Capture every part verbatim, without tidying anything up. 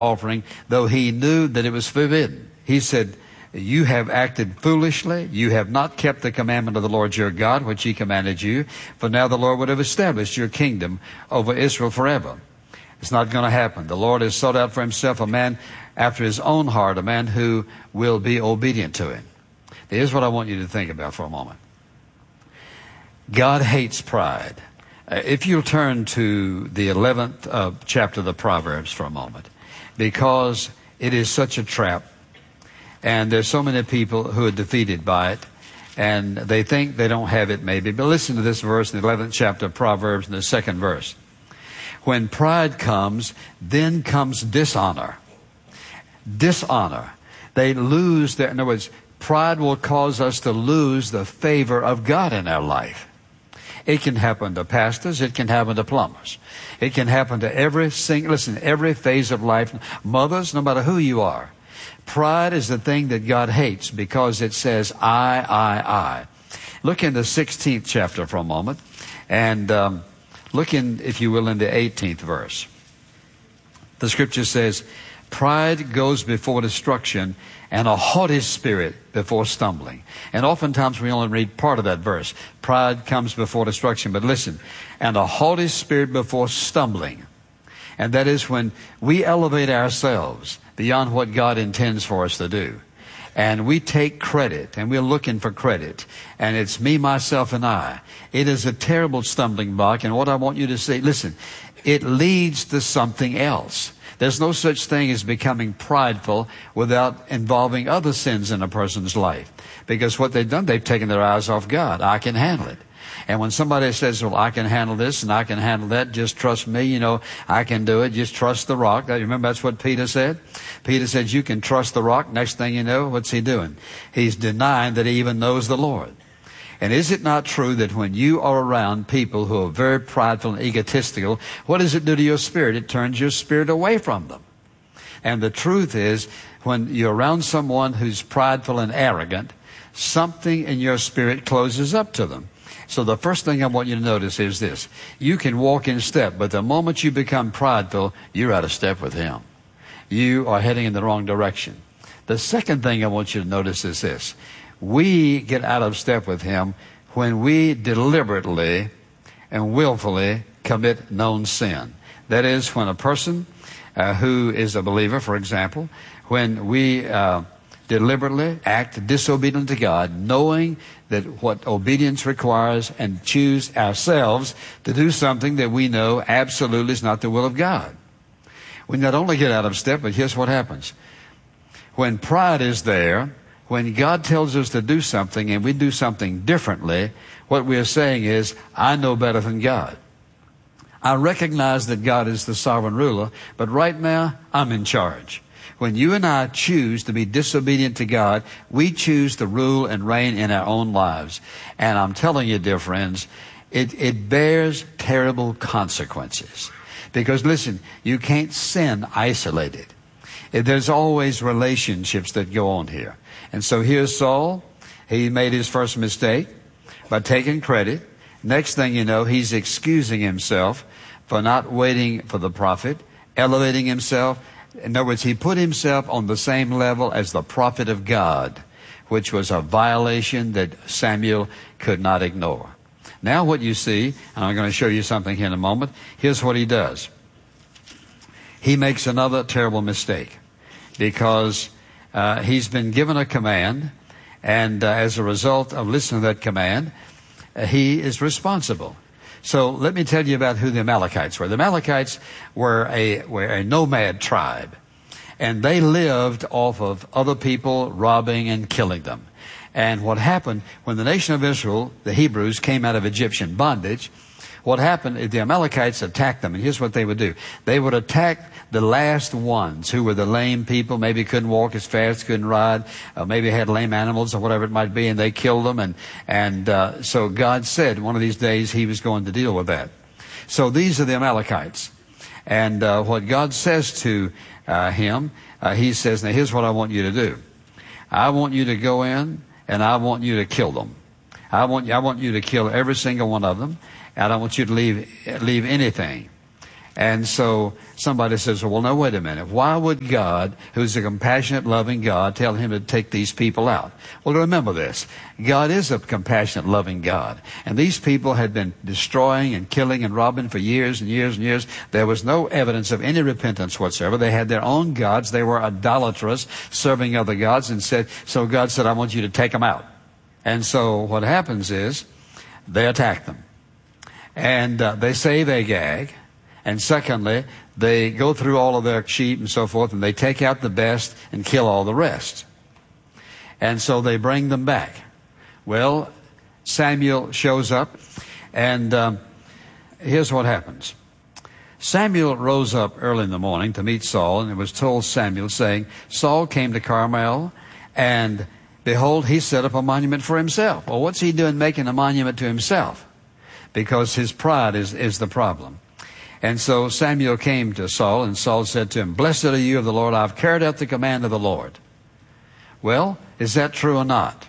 offering, though he knew that it was forbidden. He said, you have acted foolishly. You have not kept the commandment of the Lord your God, which he commanded you. For now the Lord would have established your kingdom over Israel forever. It's not going to happen. The Lord has sought out for himself a man after his own heart, a man who will be obedient to him. Here's what I want you to think about for a moment. God hates pride. Uh, if you'll turn to the eleventh uh, chapter of the Proverbs for a moment, because it is such a trap, and there's so many people who are defeated by it, and they think they don't have it maybe. But listen to this verse in the eleventh chapter of Proverbs, in the second verse. When pride comes, then comes dishonor. Dishonor. They lose their, in other words, pride will cause us to lose the favor of God in our life. It can happen to pastors. It can happen to plumbers. It can happen to every single, listen, every phase of life. Mothers, no matter who you are. Pride is the thing that God hates because it says, I, I, I. Look in the sixteenth chapter for a moment. And um, look in, if you will, in the eighteenth verse. The scripture says, pride goes before destruction, and a haughty spirit before stumbling. And oftentimes we only read part of that verse. Pride comes before destruction. But listen, and a haughty spirit before stumbling. And that is when we elevate ourselves beyond what God intends for us to do. And we take credit, and we're looking for credit. And it's me, myself, and I. It is a terrible stumbling block. And what I want you to see, listen, it leads to something else. There's no such thing as becoming prideful without involving other sins in a person's life. Because what they've done, they've taken their eyes off God. I can handle it. And when somebody says, well, I can handle this and I can handle that, just trust me, you know, I can do it, just trust the rock. Remember, that's what Peter said? Peter said, you can trust the rock. Next thing you know, what's he doing? He's denying that he even knows the Lord. And is it not true that when you are around people who are very prideful and egotistical, what does it do to your spirit? It turns your spirit away from them. And the truth is, when you're around someone who's prideful and arrogant, something in your spirit closes up to them. So the first thing I want you to notice is this. You can walk in step, but the moment you become prideful, you're out of step with him. You are heading in the wrong direction. The second thing I want you to notice is this. We get out of step with him when we deliberately and willfully commit known sin. That is, when a person uh, who is a believer, for example, when we uh, deliberately act disobedient to God, knowing that what obedience requires, and choose ourselves to do something that we know absolutely is not the will of God. We not only get out of step, but here's what happens. When pride is there, when God tells us to do something and we do something differently, what we are saying is, I know better than God. I recognize that God is the sovereign ruler, but right now, I'm in charge. When you and I choose to be disobedient to God, we choose to rule and reign in our own lives. And I'm telling you, dear friends, it, it bears terrible consequences. Because listen, you can't sin isolated. There's always relationships that go on here. And so here's Saul. He made his first mistake by taking credit. Next thing you know, he's excusing himself for not waiting for the prophet, elevating himself. In other words, he put himself on the same level as the prophet of God, which was a violation that Samuel could not ignore. Now what you see, and I'm going to show you something here in a moment, here's what he does. He makes another terrible mistake because uh, he's been given a command, and uh, as a result of listening to that command, uh, he is responsible. So let me tell you about who the Amalekites were. The Amalekites were a, were a nomad tribe, and they lived off of other people robbing and killing them. And what happened when the nation of Israel, the Hebrews, came out of Egyptian bondage, what happened is the Amalekites attacked them. And here's what they would do. They would attack the last ones who were the lame people, maybe couldn't walk as fast, couldn't ride, uh, maybe had lame animals or whatever it might be, and they killed them. And, and uh, so God said one of these days he was going to deal with that. So these are the Amalekites. And uh, what God says to uh, him, uh, he says, now here's what I want you to do. I want you to go in and I want you to kill them. I want, I want you to kill every single one of them. I don't want you to leave, leave anything. And so somebody says, well, no, wait a minute. Why would God, who's a compassionate, loving God, tell him to take these people out? Well, remember this. God is a compassionate, loving God. And these people had been destroying and killing and robbing for years and years and years. There was no evidence of any repentance whatsoever. They had their own gods. They were idolatrous, serving other gods. And said, so God said, I want you to take them out. And so what happens is they attack them. And uh, they save Agag. And secondly, they go through all of their sheep and so forth, and they take out the best and kill all the rest. And so they bring them back. Well, Samuel shows up, and um, here's what happens. Samuel rose up early in the morning to meet Saul, and it was told Samuel, saying, Saul came to Carmel, and behold, he set up a monument for himself. Well, what's he doing making a monument to himself? Because his pride is, is the problem. And so Samuel came to Saul, and Saul said to him, Blessed are you of the Lord, I've carried out the command of the Lord. Well, is that true or not?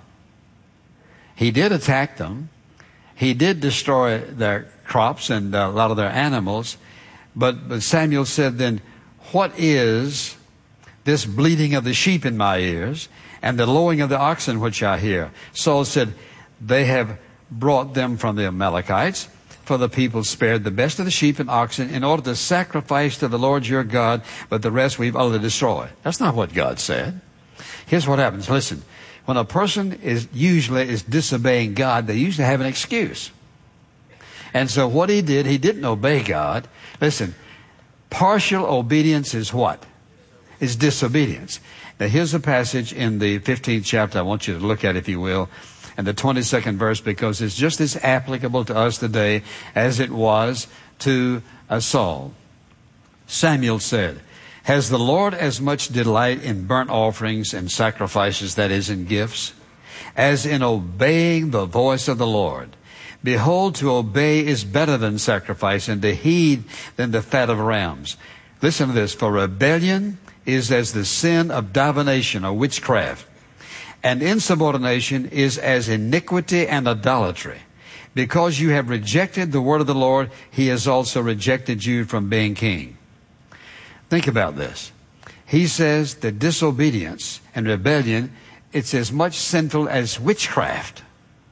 He did attack them. He did destroy their crops and a lot of their animals. But, but Samuel said then, what is this bleating of the sheep in my ears and the lowing of the oxen which I hear? Saul said, they have brought them from the Amalekites. For the people spared the best of the sheep and oxen in order to sacrifice to the Lord your God, but the rest we've utterly destroyed. That's not what God said. Here's what happens. Listen, when a person is usually is disobeying God, they usually have an excuse. And so what he did, he didn't obey God. Listen, partial obedience is what? Is disobedience. Now here's a passage in the fifteenth chapter I want you to look at, if you will. And the twenty-second verse, because it's just as applicable to us today as it was to uh, Saul. Samuel said, Has the Lord as much delight in burnt offerings and sacrifices, that is, in gifts, as in obeying the voice of the Lord? Behold, to obey is better than sacrifice, and to heed than the fat of rams. Listen to this. For rebellion is as the sin of divination or witchcraft, and insubordination is as iniquity and idolatry. Because you have rejected the word of the Lord, he has also rejected you from being king. Think about this. He says that disobedience and rebellion, it's as much sinful as witchcraft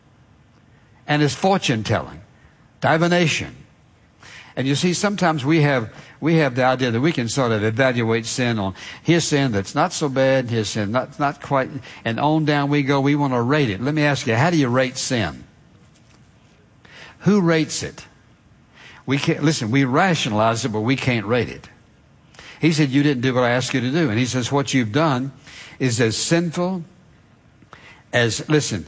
and as fortune telling, divination. And you see, sometimes we have we have the idea that we can sort of evaluate sin on his sin that's not so bad, his sin not not quite, and on down we go. We want to rate it. Let me ask you, how do you rate sin? Who rates it? We can't listen. We rationalize it, but we can't rate it. He said, "You didn't do what I asked you to do," and he says, "What you've done is as sinful as listen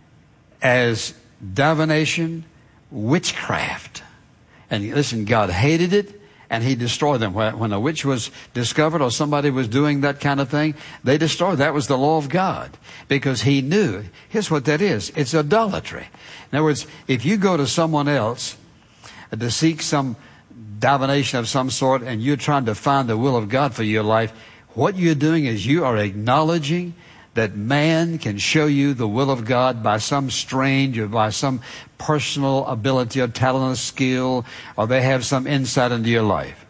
as divination, witchcraft." And listen, God hated it, and he destroyed them. When a witch was discovered or somebody was doing that kind of thing, they destroyed. That was the law of God, because he knew. Here's what that is. It's idolatry. In other words, if you go to someone else to seek some divination of some sort, and you're trying to find the will of God for your life, what you're doing is you are acknowledging that man can show you the will of God by some strange or by some personal ability or talent or skill, or they have some insight into your life.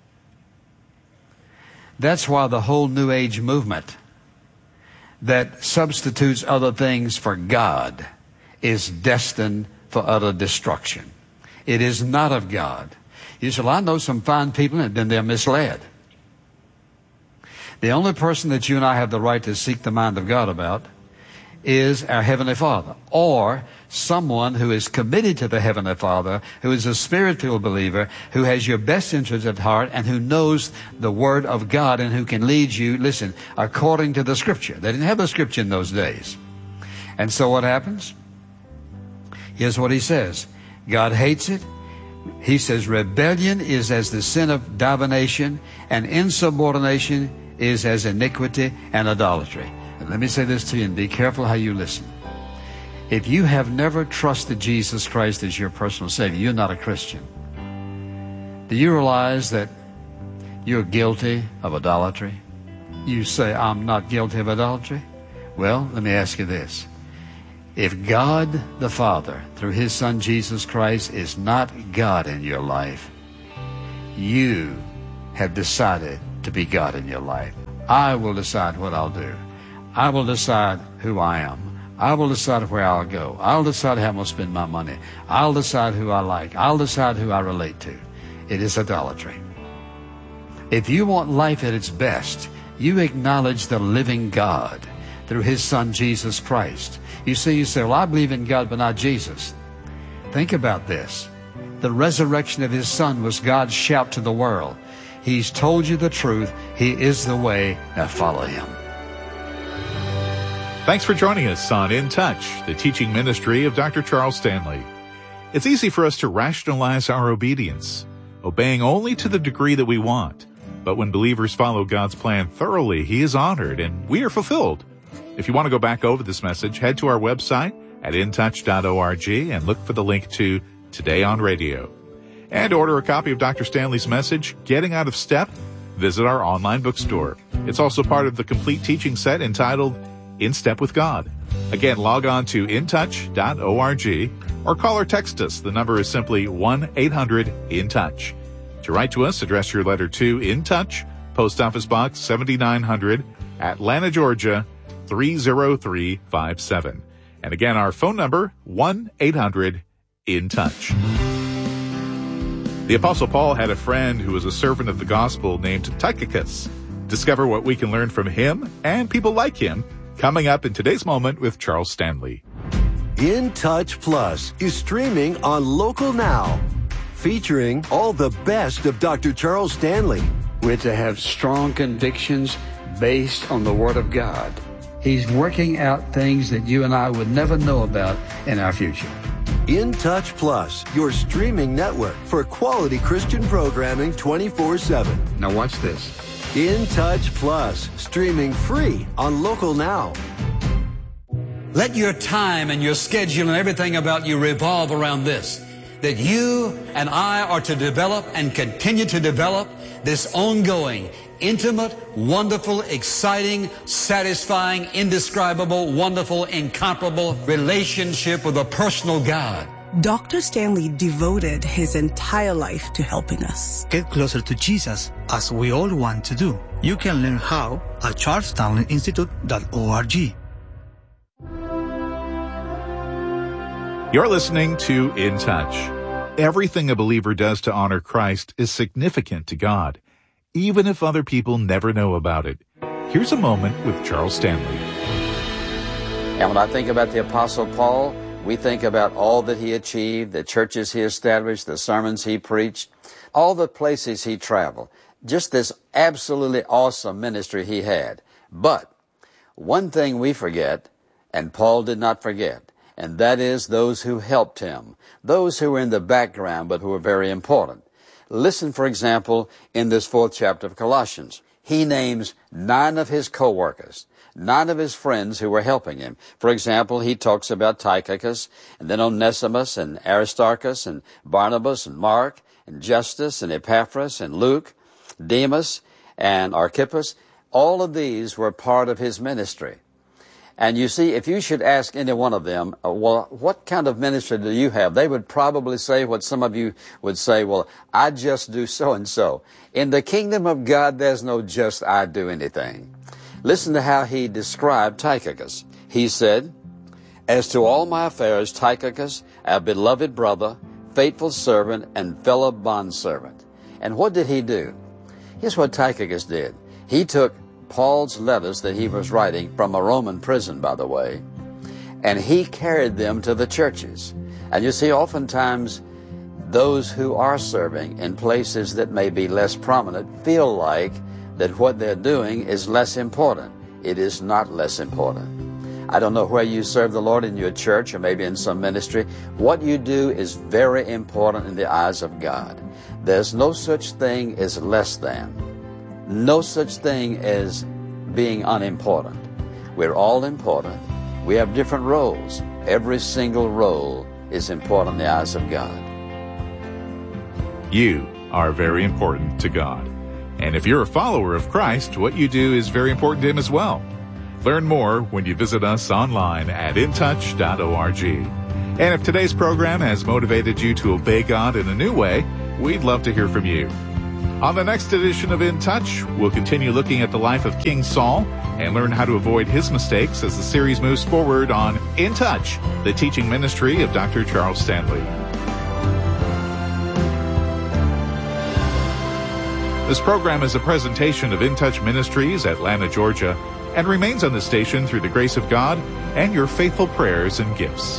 That's why the whole New Age movement that substitutes other things for God is destined for utter destruction. It is not of God. You say, well, I know some fine people, and then they're misled. The only person that you and I have the right to seek the mind of God about is our Heavenly Father, or someone who is committed to the Heavenly Father, who is a Spirit-filled believer, who has your best interest at heart, and who knows the Word of God, and who can lead you, listen, according to the Scripture. They didn't have the Scripture in those days. And so what happens? Here's what he says. God hates it. He says rebellion is as the sin of divination, and insubordination is as iniquity and idolatry. And let me say this to you, and be careful how you listen. If you have never trusted Jesus Christ as your personal Savior, you're not a Christian. Do you realize that you're guilty of idolatry? You say, I'm not guilty of idolatry? Well, let me ask you this. If God the Father, through His Son Jesus Christ, is not God in your life, you have decided to be God in your life. I will decide what I'll do. I will decide who I am. I will decide where I'll go. I'll decide how I'm going to spend my money. I'll decide who I like. I'll decide who I relate to. It is idolatry. If you want life at its best, you acknowledge the living God through His Son, Jesus Christ. You see, you say, well, I believe in God, but not Jesus. Think about this. The resurrection of His Son was God's shout to the world. He's told you the truth. He is the way. Now follow Him. Thanks for joining us on In Touch, the teaching ministry of Doctor Charles Stanley. It's easy for us to rationalize our obedience, obeying only to the degree that we want. But when believers follow God's plan thoroughly, He is honored and we are fulfilled. If you want to go back over this message, head to our website at in touch dot org and look for the link to Today on Radio. And order a copy of Doctor Stanley's message, Getting Out of Step, visit our online bookstore. It's also part of the complete teaching set entitled In Step with God. Again, log on to in touch dot org or call or text us. The number is simply one eight hundred in touch. To write to us, address your letter to In Touch, Post Office Box seventy-nine hundred, Atlanta, Georgia, three zero three five seven. And again, our phone number, one eight hundred in touch. The Apostle Paul had a friend who was a servant of the gospel named Tychicus. Discover what we can learn from him and people like him coming up in today's moment with Charles Stanley. In Touch Plus is streaming on Local Now, featuring all the best of Doctor Charles Stanley. We're to have strong convictions based on the Word of God. He's working out things that you and I would never know about in our future. In Touch Plus, your streaming network for quality Christian programming twenty-four seven. Now watch this. In Touch Plus, streaming free on Local Now. Let your time and your schedule and everything about you revolve around this, that you and I are to develop and continue to develop this ongoing, intimate, wonderful, exciting, satisfying, indescribable, wonderful, incomparable relationship with a personal God. Doctor Stanley devoted his entire life to helping us get closer to Jesus, as we all want to do. You can learn how at charles stanley institute dot org. You're listening to In Touch. Everything a believer does to honor Christ is significant to God, even if other people never know about it. Here's a moment with Charles Stanley. And when I think about the Apostle Paul, we think about all that he achieved, the churches he established, the sermons he preached, all the places he traveled. Just this absolutely awesome ministry he had. But one thing we forget, and Paul did not forget, and that is those who helped him, those who were in the background but who were very important. Listen, for example, in this fourth chapter of Colossians. He names nine of his co-workers, nine of his friends who were helping him. For example, he talks about Tychicus, and then Onesimus, and Aristarchus, and Barnabas, and Mark, and Justus, and Epaphras, and Luke, Demas, and Archippus. All of these were part of his ministry. And you see, if you should ask any one of them, uh, well, what kind of ministry do you have? They would probably say what some of you would say, well, I just do so-and-so. In the kingdom of God, there's no just I do anything. Listen to how he described Tychicus. He said, as to all my affairs, Tychicus, our beloved brother, faithful servant, and fellow bondservant. And what did he do? Here's what Tychicus did. He took Paul's letters that he was writing from a Roman prison, by the way, and he carried them to the churches. And you see, oftentimes, those who are serving in places that may be less prominent feel like that what they're doing is less important. It is not less important. I don't know where you serve the Lord in your church or maybe in some ministry. What you do is very important in the eyes of God. There's no such thing as less than. No such thing as being unimportant. We're all important. We have different roles. Every single role is important in the eyes of God. You are very important to God. And if you're a follower of Christ, what you do is very important to Him as well. Learn more when you visit us online at in touch dot org. And if today's program has motivated you to obey God in a new way, we'd love to hear from you. On the next edition of In Touch, we'll continue looking at the life of King Saul and learn how to avoid his mistakes as the series moves forward on In Touch, the teaching ministry of Doctor Charles Stanley. This program is a presentation of In Touch Ministries, Atlanta, Georgia, and remains on the station through the grace of God and your faithful prayers and gifts.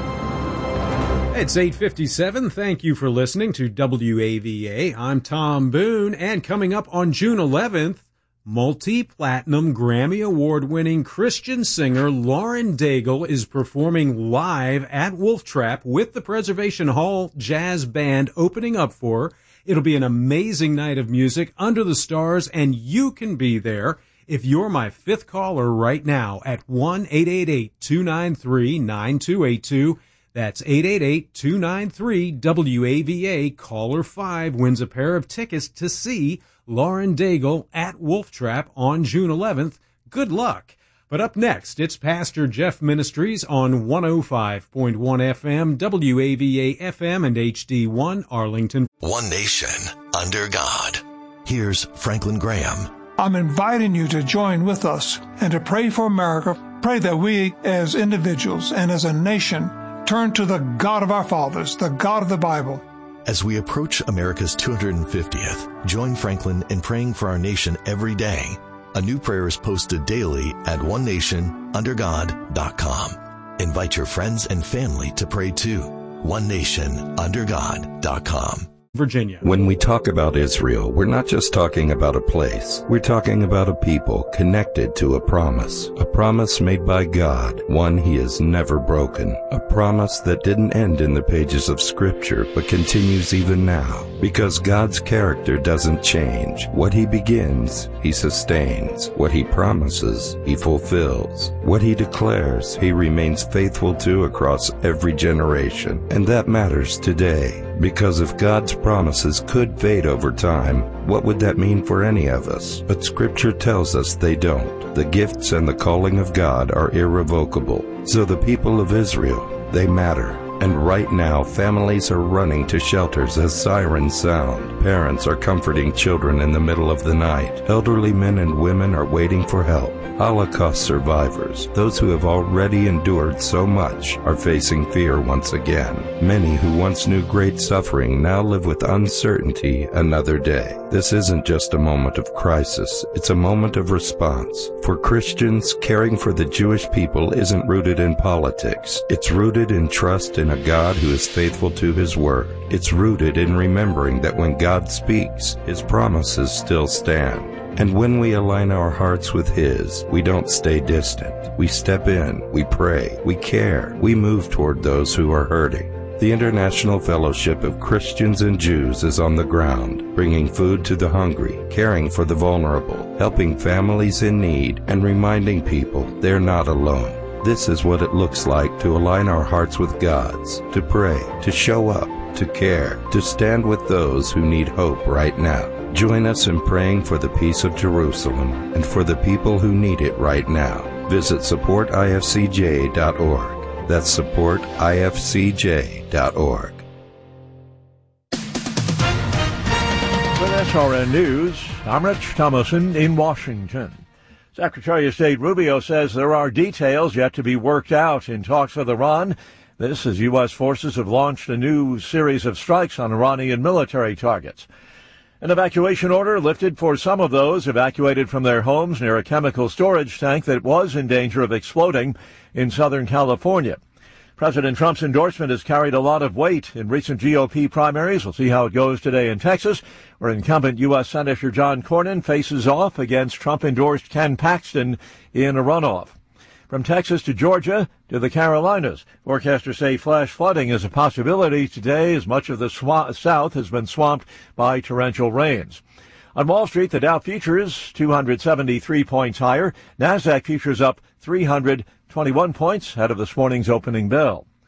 It's eight fifty-seven. Thank you for listening to W A V A. I'm Tom Boone, and coming up on June eleventh, multi-platinum Grammy Award-winning Christian singer Lauren Daigle is performing live at Wolf Trap with the Preservation Hall Jazz Band opening up for her. It'll be an amazing night of music under the stars, and you can be there if you're my fifth caller right now at one eight eight eight, two nine three, nine two eight two. That's eight eight eight, two nine three, W A V A. Caller five wins a pair of tickets to see Lauren Daigle at Wolf Trap on June eleventh. Good luck. But up next, it's Pastor Jeff Ministries on one oh five point one F M, W A V A F M, and H D one, Arlington. One nation under God. Here's Franklin Graham. I'm inviting you to join with us and to pray for America. Pray that we as individuals and as a nation turn to the God of our fathers, the God of the Bible. As we approach America's two hundred fiftieth, join Franklin in praying for our nation every day. A new prayer is posted daily at one nation under god dot com. Invite your friends and family to pray too. one nation under god dot com. Virginia. When we talk about Israel, we're not just talking about a place. We're talking about a people connected to a promise. A promise made by God, one he has never broken. A promise that didn't end in the pages of Scripture, but continues even now. Because God's character doesn't change. What he begins, he sustains. What he promises, he fulfills. What he declares, he remains faithful to across every generation. And that matters today. Because if God's promises could fade over time, what would that mean for any of us? But Scripture tells us they don't. The gifts and the calling of God are irrevocable. So the people of Israel, they matter. And right now, families are running to shelters as sirens sound. Parents are comforting children in the middle of the night. Elderly men and women are waiting for help. Holocaust survivors, those who have already endured so much, are facing fear once again. Many who once knew great suffering now live with uncertainty another day. This isn't just a moment of crisis, it's a moment of response. For Christians, caring for the Jewish people isn't rooted in politics. It's rooted in trust in a God who is faithful to his word. It's rooted in remembering that when God speaks, his promises still stand. And when we align our hearts with his, we don't stay distant. We step in, we pray, we care, we move toward those who are hurting. The International Fellowship of Christians and Jews is on the ground, bringing food to the hungry, caring for the vulnerable, helping families in need, and reminding people they're not alone. This is what it looks like to align our hearts with God's, to pray, to show up, to care, to stand with those who need hope right now. Join us in praying for the peace of Jerusalem and for the people who need it right now. Visit support I F C J dot org. That's support I F C J dot org. With S R N News, I'm Rich Thomason in Washington. Secretary of State Rubio says there are details yet to be worked out in talks with Iran. This as U S forces have launched a new series of strikes on Iranian military targets. An evacuation order lifted for some of those evacuated from their homes near a chemical storage tank that was in danger of exploding in Southern California. President Trump's endorsement has carried a lot of weight in recent G O P primaries. We'll see how it goes today in Texas, where incumbent U S Senator John Cornyn faces off against Trump-endorsed Ken Paxton in a runoff. From Texas to Georgia to the Carolinas, forecasters say flash flooding is a possibility today as much of the sw- south has been swamped by torrential rains. On Wall Street, the Dow futures two hundred seventy-three points higher. NASDAQ futures up three hundred twenty-one points ahead of this morning's opening bell.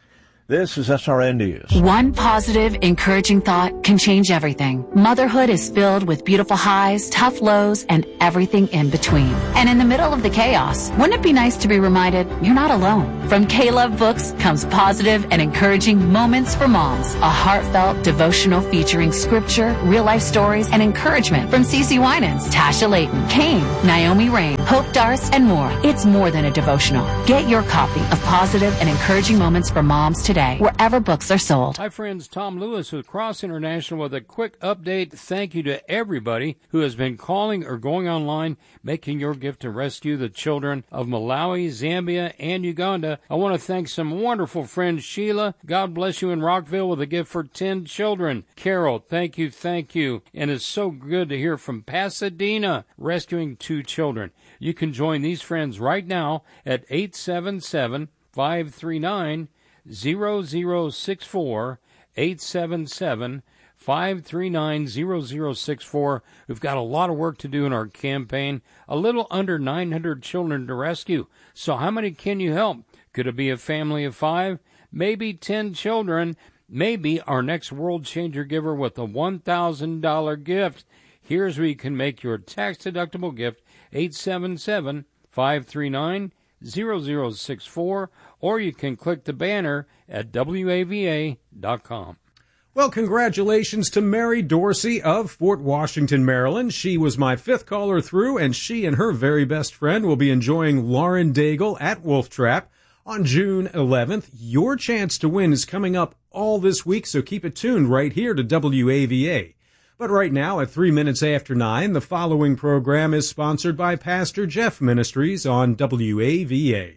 This is S R N News. One positive, encouraging thought can change everything. Motherhood is filled with beautiful highs, tough lows, and everything in between. And in the middle of the chaos, wouldn't it be nice to be reminded you're not alone? From K-Love Books comes positive and encouraging moments for moms. A heartfelt devotional featuring scripture, real-life stories, and encouragement from CeCe Winans, Tasha Layton, Kane, Naomi Rain, Hope Darst, and more. It's more than a devotional. Get your copy of Positive and Encouraging Moments for Moms today, wherever books are sold. Hi friends, Tom Lewis with Cross International with a quick update. Thank you to everybody who has been calling or going online, making your gift to rescue the children of Malawi, Zambia, and Uganda. I want to thank some wonderful friends. Sheila, God bless you in Rockville with a gift for ten children. Carol, thank you, thank you. And it's so good to hear from Pasadena, rescuing two children. You can join these friends right now at eight seven seven, five three nine, zero zero six four, eight seven seven, five three nine, zero zero six four. We've got a lot of work to do in our campaign. A little under nine hundred children to rescue. So how many can you help? Could it be a family of five? Maybe ten children. Maybe our next World Changer giver with a one thousand dollars gift. Here's where you can make your tax-deductible gift, eight seven seven, five three nine, zero zero six four, or you can click the banner at W A V A dot com. Well, congratulations to Mary Dorsey of Fort Washington, Maryland. She was my fifth caller through, and she and her very best friend will be enjoying Lauren Daigle at Wolf Trap on June eleventh. Your chance to win is coming up all this week, so keep it tuned right here to W A V A. But right now, at three minutes after nine, the following program is sponsored by Pastor Jeff Ministries on W A V A.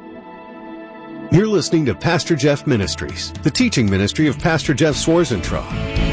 You're listening to Pastor Jeff Ministries, the teaching ministry of Pastor Jeff Swarzentraub.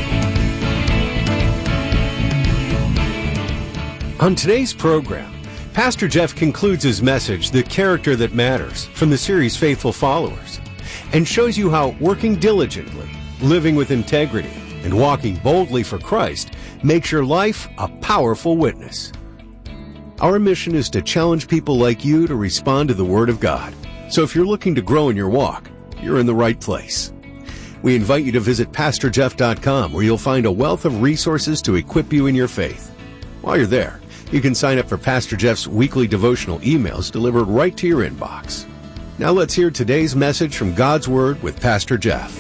On today's program, Pastor Jeff concludes his message, The Character That Matters, from the series Faithful Followers, and shows you how working diligently, living with integrity, and walking boldly for Christ makes your life a powerful witness. Our mission is to challenge people like you to respond to the Word of God. So if you're looking to grow in your walk, you're in the right place. We invite you to visit pastor jeff dot com, where you'll find a wealth of resources to equip you in your faith. While you're there, you can sign up for Pastor Jeff's weekly devotional emails delivered right to your inbox. Now let's hear today's message from God's Word with Pastor Jeff.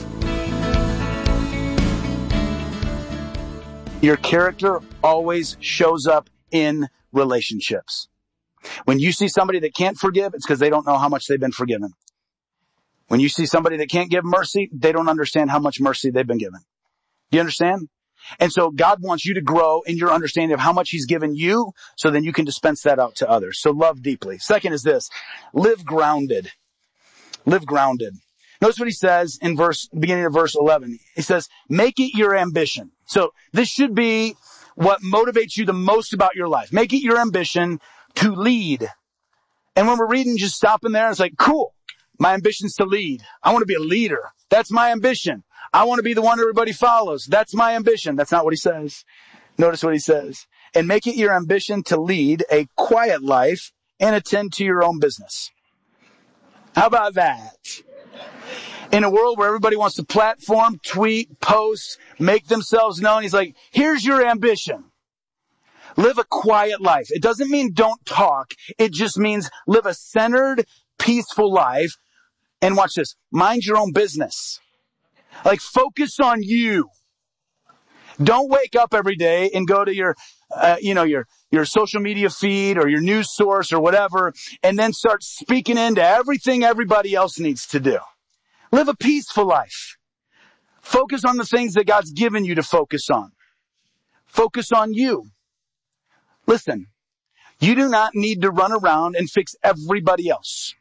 Your character always shows up in relationships. When you see somebody that can't forgive, it's because they don't know how much they've been forgiven. When you see somebody that can't give mercy, they don't understand how much mercy they've been given. Do you understand? And so God wants you to grow in your understanding of how much He's given you, so then you can dispense that out to others. So love deeply. Second is this: live grounded. Live grounded. Notice what he says in verse, beginning of verse eleven. He says, make it your ambition. So this should be what motivates you the most about your life. Make it your ambition to lead. And when we're reading, just stop in there and it's like, cool. My ambition's to lead. I want to be a leader. That's my ambition. I want to be the one everybody follows. That's my ambition. That's not what he says. Notice what he says. And make it your ambition to lead a quiet life and attend to your own business. How about that? In a world where everybody wants to platform, tweet, post, make themselves known, he's like, here's your ambition. Live a quiet life. It doesn't mean don't talk. It just means live a centered, peaceful life. And watch this. Mind your own business. Like, focus on you. Don't wake up every day and go to your, uh, you know, your, your social media feed or your news source or whatever, and then start speaking into everything everybody else needs to do. Live a peaceful life. Focus on the things that God's given you to focus on. Focus on you. Listen, you do not need to run around and fix everybody else.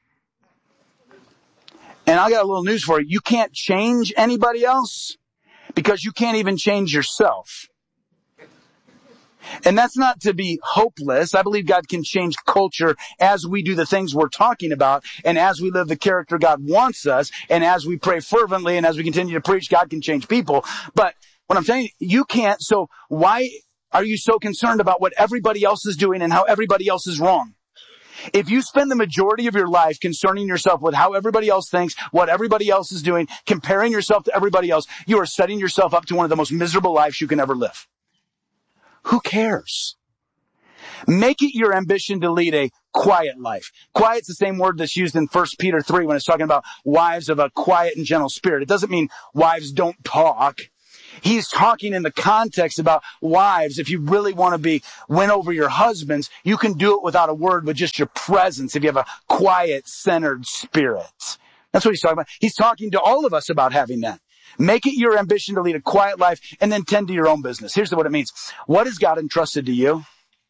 And I got a little news for you. You can't change anybody else because you can't even change yourself. And that's not to be hopeless. I believe God can change culture as we do the things we're talking about, and as we live the character God wants us, and as we pray fervently, and as we continue to preach, God can change people. But what I'm telling you, you can't. So why are you so concerned about what everybody else is doing and how everybody else is wrong? If you spend the majority of your life concerning yourself with how everybody else thinks, what everybody else is doing, comparing yourself to everybody else, you are setting yourself up to one of the most miserable lives you can ever live. Who cares? Make it your ambition to lead a quiet life. Quiet's the same word that's used in First Peter three when it's talking about wives of a quiet and gentle spirit. It doesn't mean wives don't talk. He's talking in the context about wives. If you really want to be win over your husbands, you can do it without a word, with just your presence. If you have a quiet, centered spirit. That's what he's talking about. He's talking to all of us about having that. Make it your ambition to lead a quiet life and then tend to your own business. Here's what it means. What has God entrusted to you?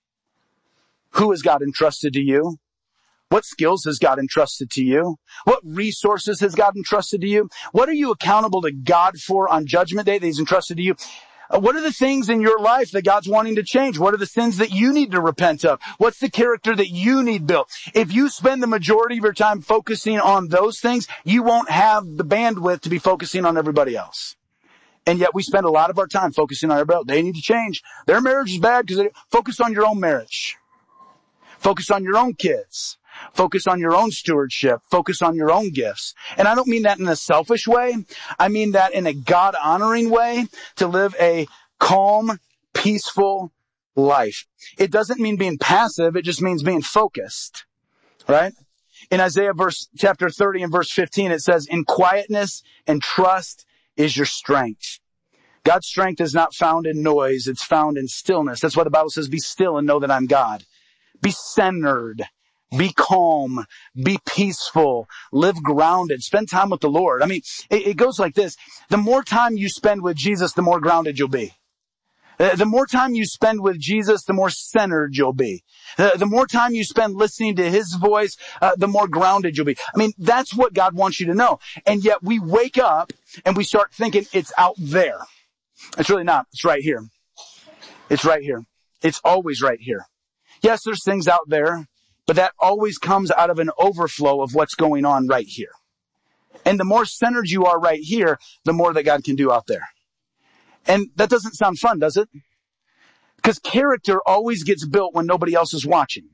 Who has God entrusted to you? What skills has God entrusted to you? What resources has God entrusted to you? What are you accountable to God for on Judgment Day that He's entrusted to you? Uh, what are the things in your life that God's wanting to change? What are the sins that you need to repent of? What's the character that you need built? If you spend the majority of your time focusing on those things, you won't have the bandwidth to be focusing on everybody else. And yet we spend a lot of our time focusing on everybody else. They need to change. Their marriage is bad because they focus on your own marriage. Focus on your own kids. Focus on your own stewardship. Focus on your own gifts. And I don't mean that in a selfish way. I mean that in a God-honoring way, to live a calm, peaceful life. It doesn't mean being passive. It just means being focused. Right? In Isaiah verse, chapter thirty and verse fifteen, it says, in quietness and trust is your strength. God's strength is not found in noise. It's found in stillness. That's why the Bible says, be still and know that I'm God. Be centered. Be calm, be peaceful, live grounded, spend time with the Lord. I mean, it, it goes like this. The more time you spend with Jesus, the more grounded you'll be. The more time you spend with Jesus, the more centered you'll be. The, the more time you spend listening to His voice, uh, the more grounded you'll be. I mean, that's what God wants you to know. And yet we wake up and we start thinking it's out there. It's really not. It's right here. It's right here. It's always right here. Yes, there's things out there, but that always comes out of an overflow of what's going on right here. And the more centered you are right here, the more that God can do out there. And that doesn't sound fun, does it? Because character always gets built when nobody else is watching.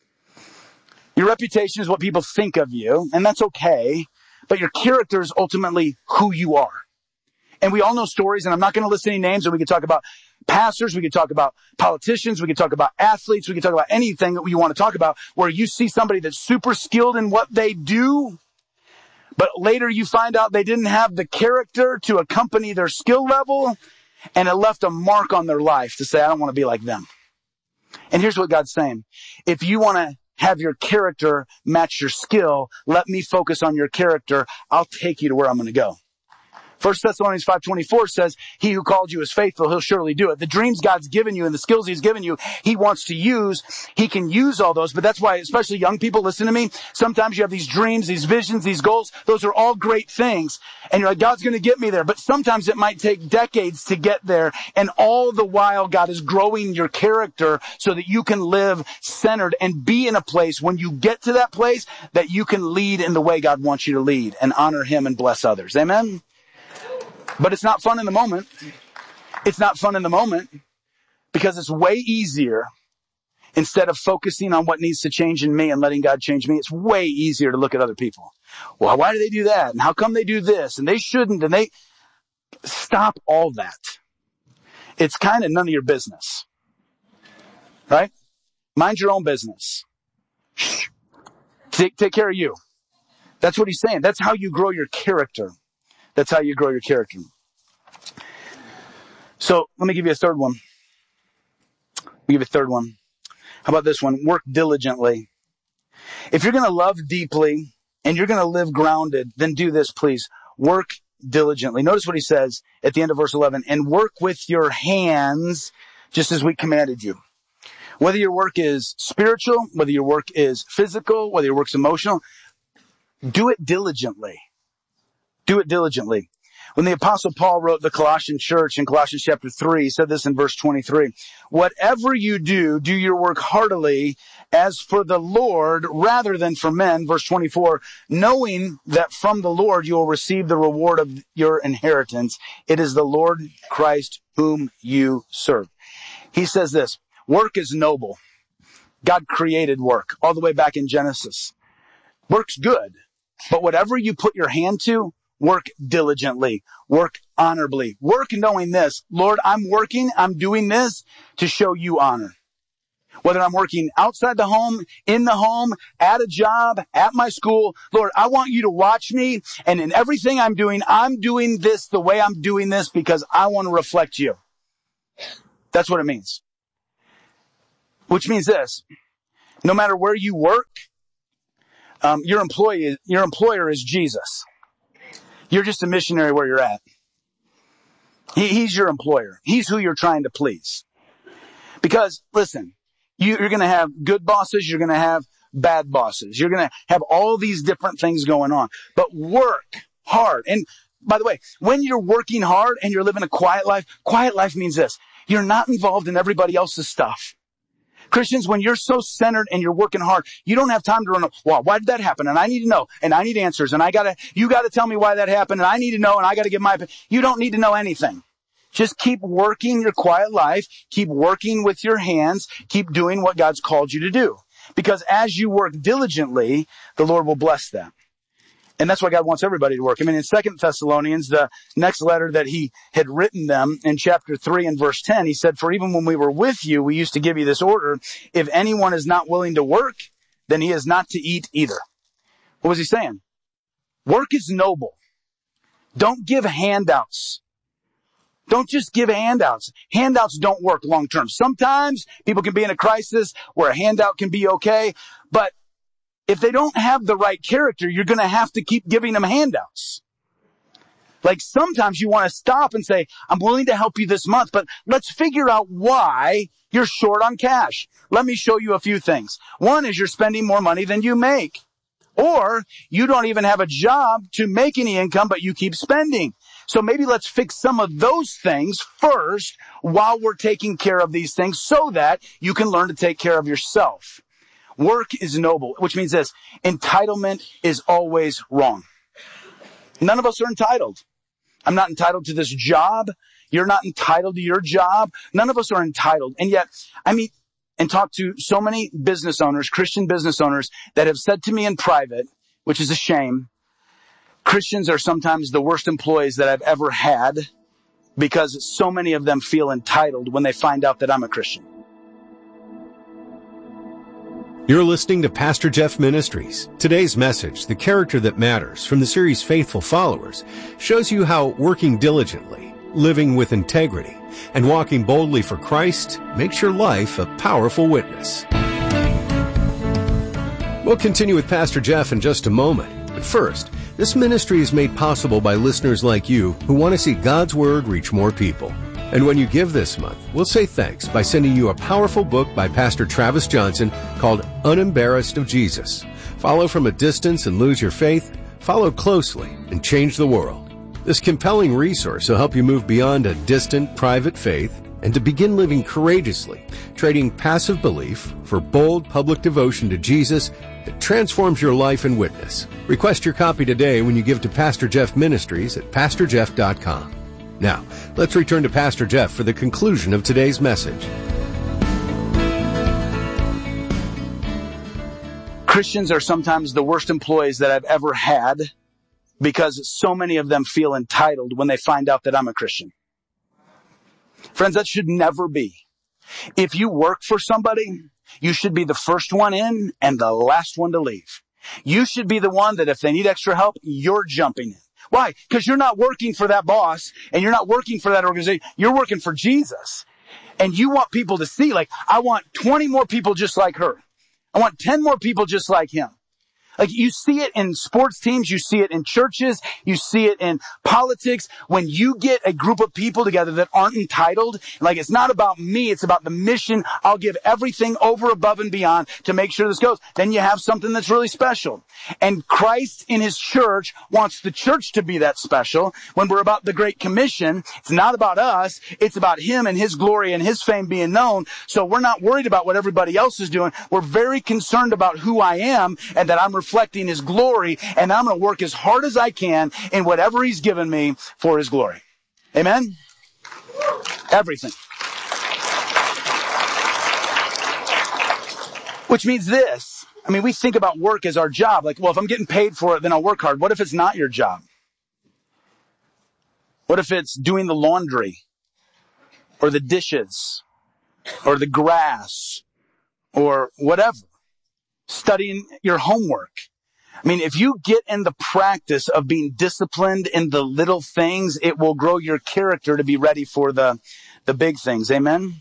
Your reputation is what people think of you, and that's okay. But your character is ultimately who you are. And we all know stories, and I'm not going to list any names, and we can talk about pastors, we can talk about politicians, we can talk about athletes, we can talk about anything that you want to talk about, where you see somebody that's super skilled in what they do, but later you find out they didn't have the character to accompany their skill level, and it left a mark on their life to say, I don't want to be like them. And here's what God's saying. If you want to have your character match your skill, let me focus on your character. I'll take you to where I'm going to go. First Thessalonians five twenty-four says, he who called you is faithful, he'll surely do it. The dreams God's given you and the skills He's given you, He wants to use. He can use all those, but that's why, especially young people, listen to me. Sometimes you have these dreams, these visions, these goals. Those are all great things. And you're like, God's going to get me there. But sometimes it might take decades to get there. And all the while, God is growing your character so that you can live centered and be in a place when you get to that place that you can lead in the way God wants you to lead and honor Him and bless others. Amen? But it's not fun in the moment. It's not fun in the moment because it's way easier, instead of focusing on what needs to change in me and letting God change me, it's way easier to look at other people. Well, why do they do that? And how come they do this? And they shouldn't. And they stop all that. It's kind of none of your business. Right? Mind your own business. Take, take care of you. That's what He's saying. That's how you grow your character. That's how you grow your character. So let me give you a third one. Let me give you a third one. How about this one? Work diligently. If you're going to love deeply and you're going to live grounded, then do this, please. Work diligently. Notice what he says at the end of verse eleven. And work with your hands just as we commanded you. Whether your work is spiritual, whether your work is physical, whether your work's emotional, do it diligently. Do it diligently. When the Apostle Paul wrote the Colossian church in Colossians chapter three, he said this in verse twenty-three. Whatever you do, do your work heartily as for the Lord rather than for men. Verse twenty-four, knowing that from the Lord you will receive the reward of your inheritance. It is the Lord Christ whom you serve. He says this, work is noble. God created work all the way back in Genesis. Work's good, but whatever you put your hand to, work diligently, work honorably, work knowing this. Lord, I'm working, I'm doing this to show you honor. Whether I'm working outside the home, in the home, at a job, at my school, Lord, I want you to watch me, and in everything I'm doing, I'm doing this the way I'm doing this because I want to reflect you. That's what it means. Which means this, no matter where you work, um, your employee, your employer is Jesus. You're just a missionary where you're at. He, he's your employer. He's who you're trying to please. Because, listen, you, you're going to have good bosses. You're going to have bad bosses. You're going to have all these different things going on. But work hard. And by the way, when you're working hard and you're living a quiet life, quiet life means this. You're not involved in everybody else's stuff. Christians, when you're so centered and you're working hard, you don't have time to run, wow, why did that happen? And I need to know, and I need answers, and I gotta, you gotta tell me why that happened, and I need to know, and I gotta give my opinion. You don't need to know anything. Just keep working your quiet life, keep working with your hands, keep doing what God's called you to do. Because as you work diligently, the Lord will bless that. And that's why God wants everybody to work. I mean, in Second Thessalonians, the next letter that he had written them in chapter three and verse ten, he said, for even when we were with you, we used to give you this order. If anyone is not willing to work, then he is not to eat either. What was he saying? Work is noble. Don't give handouts. Don't just give handouts. Handouts don't work long term. Sometimes people can be in a crisis where a handout can be okay, but if they don't have the right character, you're going to have to keep giving them handouts. Like sometimes you want to stop and say, I'm willing to help you this month, but let's figure out why you're short on cash. Let me show you a few things. One is you're spending more money than you make. Or you don't even have a job to make any income, but you keep spending. So maybe let's fix some of those things first while we're taking care of these things so that you can learn to take care of yourself. Work is noble, which means this, entitlement is always wrong. None of us are entitled. I'm not entitled to this job. You're not entitled to your job. None of us are entitled. And yet, I meet and talk to so many business owners, Christian business owners, that have said to me in private, which is a shame, Christians are sometimes the worst employees that I've ever had because so many of them feel entitled when they find out that I'm a Christian. You're listening to Pastor Jeff Ministries. Today's message, The Character That Matters, from the series Faithful Followers, shows you how working diligently, living with integrity, and walking boldly for Christ makes your life a powerful witness. We'll continue with Pastor Jeff in just a moment. But first, this ministry is made possible by listeners like you who want to see God's Word reach more people. And when you give this month, we'll say thanks by sending you a powerful book by Pastor Travis Johnson called Unembarrassed of Jesus. Follow from a distance and lose your faith. Follow closely and change the world. This compelling resource will help you move beyond a distant, private faith and to begin living courageously, trading passive belief for bold public devotion to Jesus that transforms your life and witness. Request your copy today when you give to Pastor Jeff Ministries at pastor jeff dot com. Now, let's return to Pastor Jeff for the conclusion of today's message. Christians are sometimes the worst employees that I've ever had because so many of them feel entitled when they find out that I'm a Christian. Friends, that should never be. If you work for somebody, you should be the first one in and the last one to leave. You should be the one that if they need extra help, you're jumping in. Why? Because you're not working for that boss and you're not working for that organization. You're working for Jesus. And you want people to see, like, I want twenty more people just like her. I want ten more people just like him. Like, you see it in sports teams, you see it in churches, you see it in politics. When you get a group of people together that aren't entitled, like, it's not about me, it's about the mission. I'll give everything over, above, and beyond to make sure this goes. Then you have something that's really special. And Christ in his church wants the church to be that special. When we're about the Great Commission, it's not about us, it's about him and his glory and his fame being known. So we're not worried about what everybody else is doing. We're very concerned about who I am and that I'm reflecting his glory, and I'm going to work as hard as I can in whatever he's given me for his glory. Amen? Everything. Which means this. I mean, we think about work as our job. Like, well, if I'm getting paid for it, then I'll work hard. What if it's not your job? What if it's doing the laundry or the dishes or the grass or whatever? Studying your homework. I mean, if you get in the practice of being disciplined in the little things, it will grow your character to be ready for the, the big things. Amen?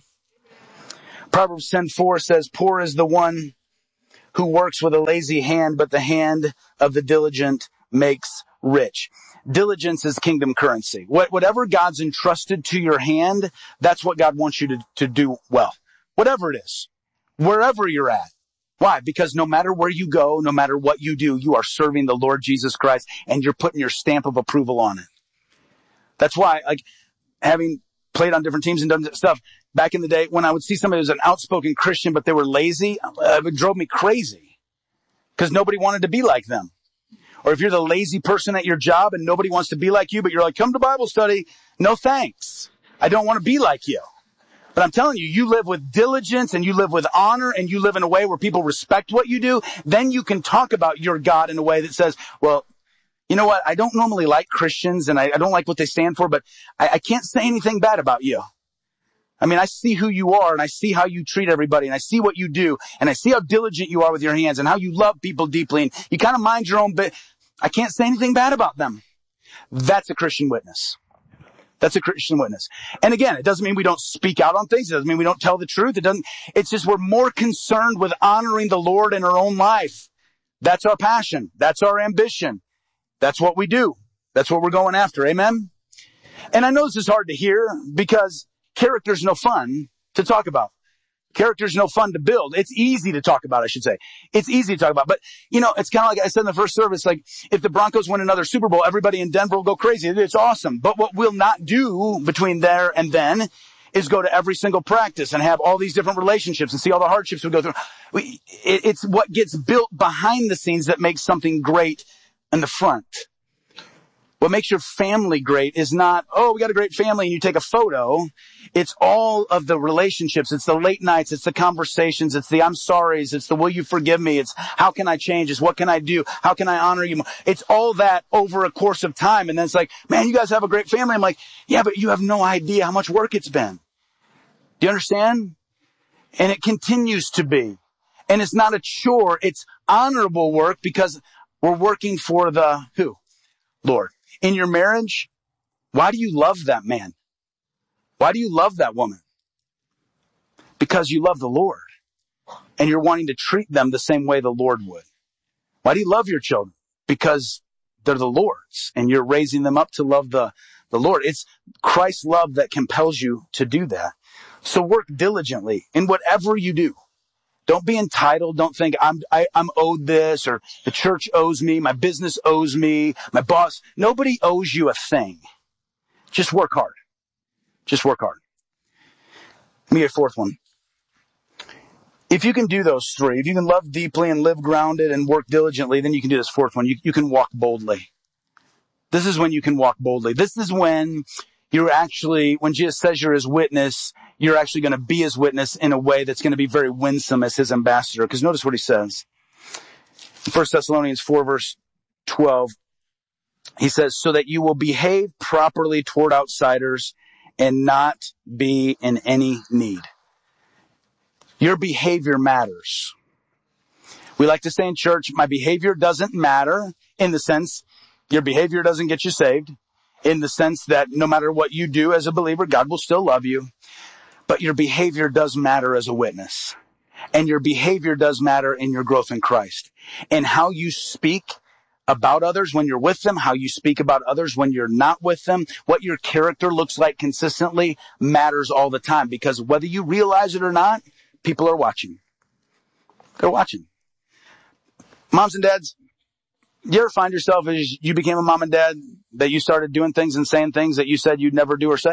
Proverbs ten four says, poor is the one who works with a lazy hand, but the hand of the diligent makes rich. Diligence is kingdom currency. What, whatever God's entrusted to your hand, that's what God wants you to, to do well. Whatever it is, wherever you're at. Why? Because no matter where you go, no matter what you do, you are serving the Lord Jesus Christ and you're putting your stamp of approval on it. That's why, like, having played on different teams and done stuff, back in the day, when I would see somebody who was an outspoken Christian, but they were lazy, uh, it drove me crazy because nobody wanted to be like them. Or if you're the lazy person at your job and nobody wants to be like you, but you're like, come to Bible study. No thanks. I don't want to be like you. But I'm telling you, you live with diligence and you live with honor and you live in a way where people respect what you do. Then you can talk about your God in a way that says, well, you know what? I don't normally like Christians and I, I don't like what they stand for, but I, I can't say anything bad about you. I mean, I see who you are and I see how you treat everybody and I see what you do and I see how diligent you are with your hands and how you love people deeply and you kind of mind your own bit. I can't say anything bad about them. That's a Christian witness. That's a Christian witness. And again, it doesn't mean we don't speak out on things. It doesn't mean we don't tell the truth. It doesn't, it's just we're more concerned with honoring the Lord in our own life. That's our passion. That's our ambition. That's what we do. That's what we're going after. Amen? And I know this is hard to hear because character's no fun to talk about. Character's no fun to build. It's easy to talk about, I should say. It's easy to talk about. But, you know, it's kind of like I said in the first service, like, if the Broncos win another Super Bowl, everybody in Denver will go crazy. It's awesome. But what we'll not do between there and then is go to every single practice and have all these different relationships and see all the hardships we go through. We, it, it's what gets built behind the scenes that makes something great in the front. What makes your family great is not, oh, we got a great family and you take a photo. It's all of the relationships. It's the late nights. It's the conversations. It's the I'm sorry's. It's the will you forgive me? It's how can I change? It's what can I do? How can I honor you more? It's all that over a course of time. And then it's like, man, you guys have a great family. I'm like, yeah, but you have no idea how much work it's been. Do you understand? And it continues to be. And it's not a chore. It's honorable work because we're working for the who? Lord. In your marriage, why do you love that man? Why do you love that woman? Because you love the Lord and you're wanting to treat them the same way the Lord would. Why do you love your children? Because they're the Lord's and you're raising them up to love the, the Lord. It's Christ's love that compels you to do that. So work diligently in whatever you do. Don't be entitled. Don't think I'm, I, I'm owed this or the church owes me. My business owes me. My boss. Nobody owes you a thing. Just work hard. Just work hard. Let me get a fourth one. If you can do those three, if you can love deeply and live grounded and work diligently, then you can do this fourth one. You, you can walk boldly. This is when you can walk boldly. This is when you're actually, when Jesus says you're his witness, you're actually going to be his witness in a way that's going to be very winsome as his ambassador. Because notice what he says. In First Thessalonians four, verse twelve, he says, so that you will behave properly toward outsiders and not be in any need. Your behavior matters. We like to say in church, my behavior doesn't matter, in the sense your behavior doesn't get you saved, in the sense that no matter what you do as a believer, God will still love you. But your behavior does matter as a witness. And your behavior does matter in your growth in Christ. And how you speak about others when you're with them, how you speak about others when you're not with them, what your character looks like consistently matters all the time. Because whether you realize it or not, people are watching. They're watching. Moms and dads, you ever find yourself as you became a mom and dad that you started doing things and saying things that you said you'd never do or say?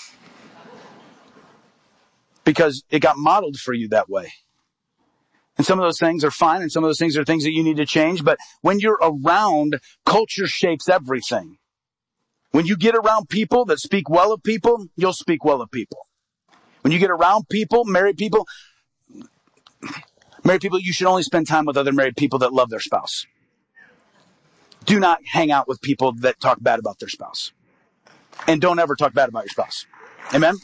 Because it got modeled for you that way. And some of those things are fine, and some of those things are things that you need to change. But when you're around, culture shapes everything. When you get around people that speak well of people, you'll speak well of people. When you get around people, married people, Married people, you should only spend time with other married people that love their spouse. Do not hang out with people that talk bad about their spouse. And don't ever talk bad about your spouse. Amen?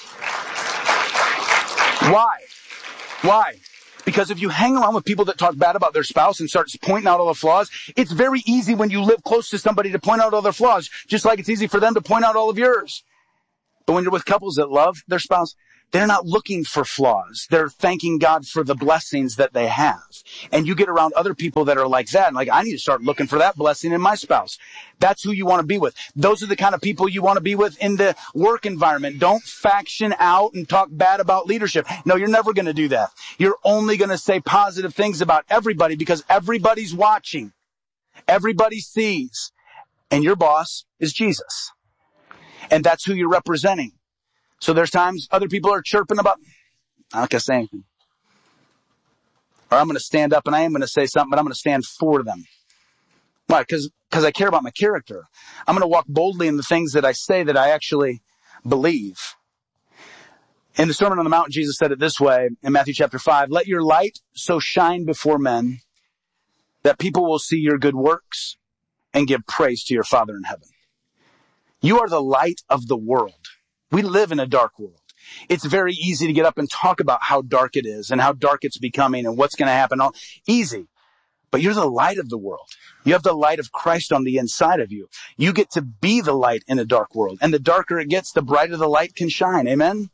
Why? Why? Because if you hang around with people that talk bad about their spouse and start pointing out all the flaws, it's very easy when you live close to somebody to point out all their flaws, just like it's easy for them to point out all of yours. But when you're with couples that love their spouse, they're not looking for flaws. They're thanking God for the blessings that they have. And you get around other people that are like that, and like, I need to start looking for that blessing in my spouse. That's who you want to be with. Those are the kind of people you want to be with in the work environment. Don't faction out and talk bad about leadership. No, you're never going to do that. You're only going to say positive things about everybody because everybody's watching. Everybody sees. And your boss is Jesus. And that's who you're representing. So there's times other people are chirping about, I'm not going to say anything. Or I'm going to stand up and I am going to say something, but I'm going to stand for them. Why? Because because I care about my character. I'm going to walk boldly in the things that I say that I actually believe. In the Sermon on the Mount, Jesus said it this way in Matthew chapter five, let your light so shine before men that people will see your good works and give praise to your Father in heaven. You are the light of the world. We live in a dark world. It's very easy to get up and talk about how dark it is and how dark it's becoming and what's going to happen. All easy. But you're the light of the world. You have the light of Christ on the inside of you. You get to be the light in a dark world. And the darker it gets, the brighter the light can shine. Amen?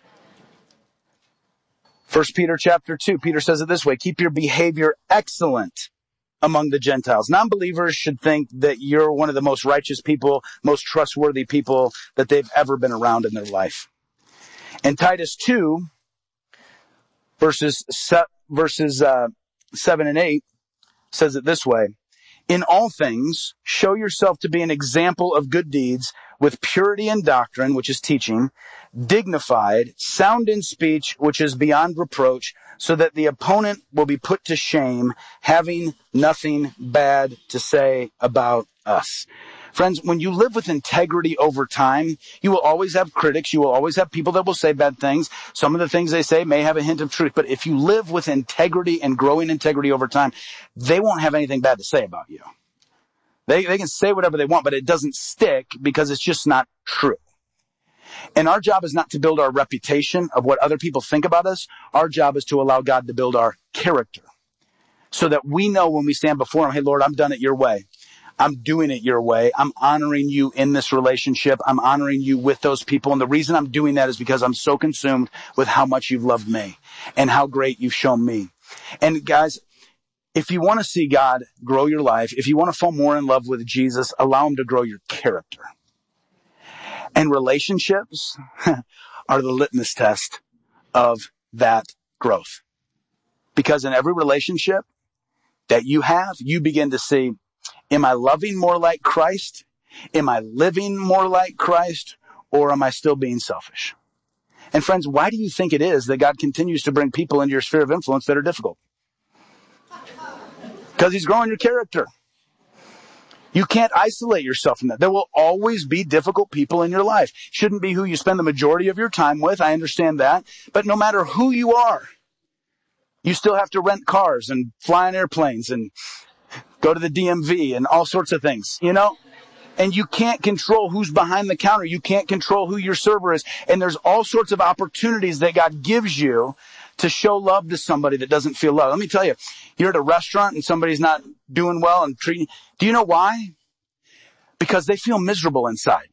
First Peter chapter two, Peter says it this way, keep your behavior excellent among the Gentiles. Non-believers should think that you're one of the most righteous people, most trustworthy people that they've ever been around in their life. And Titus two, verses verses uh, seven and eight, says it this way, in all things, show yourself to be an example of good deeds with purity in doctrine, which is teaching, dignified, sound in speech, which is beyond reproach, so that the opponent will be put to shame, having nothing bad to say about us. Friends, when you live with integrity over time, you will always have critics. You will always have people that will say bad things. Some of the things they say may have a hint of truth. But if you live with integrity and growing integrity over time, they won't have anything bad to say about you. They, they can say whatever they want, but it doesn't stick because it's just not true. And our job is not to build our reputation of what other people think about us. Our job is to allow God to build our character so that we know when we stand before him, hey, Lord, I'm done it your way. I'm doing it your way. I'm honoring you in this relationship. I'm honoring you with those people. And the reason I'm doing that is because I'm so consumed with how much you've loved me and how great you've shown me. And guys, if you want to see God grow your life, if you want to fall more in love with Jesus, allow him to grow your character. And relationships are the litmus test of that growth. Because in every relationship that you have, you begin to see, am I loving more like Christ? Am I living more like Christ? Or am I still being selfish? And friends, why do you think it is that God continues to bring people into your sphere of influence that are difficult? Because he's growing your character. You can't isolate yourself from that. There will always be difficult people in your life. Shouldn't be who you spend the majority of your time with. I understand that. But no matter who you are, you still have to rent cars and fly on airplanes and go to the D M V and all sorts of things, you know? And you can't control who's behind the counter. You can't control who your server is. And there's all sorts of opportunities that God gives you to show love to somebody that doesn't feel love. Let me tell you, you're at a restaurant and somebody's not doing well and treating, do you know why? Because they feel miserable inside.